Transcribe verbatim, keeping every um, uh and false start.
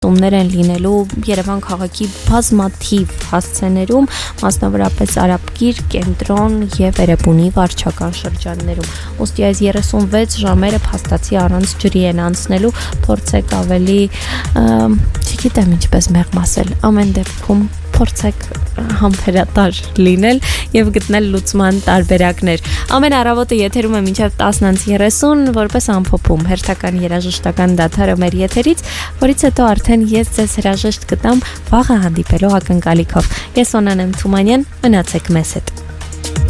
Տումներ են լինելու Երևան քաղաքի բազմաթիվ հասցեներում, մասնավորապես Արաբկիր, Կենտրոն եւ Էրեբունի վարչական շրջաններում։ Ոստի այս երեսունվեց ժամերը փաստացի առանց ջրի են անցնելու, փորձեք ավելի, չգիտեմ ինչպես մեղմ ասել, ամեն դեպքում փորձեք համբերատար լինել եւ գտնել լուծման տարբերակներ։ Ամեն առավոտը եթերում է մինչև տասն երեսուն, որպես ամփոփում հերթական երաժշտական դադարը մեր եթերից, որից հետո արդեն ես ձեզ հրաժեշտ կտամ վաղը հանդիպելու ակնկալիքով։ Ես Օնան եմ Թումանյան, մնացեք մեզ հետ։